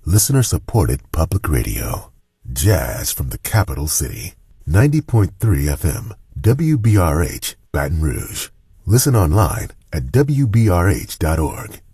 listener-supported public radio. Jazz from the capital city. 90.3 FM, WBRH, Baton Rouge. Listen online at WBRH.org.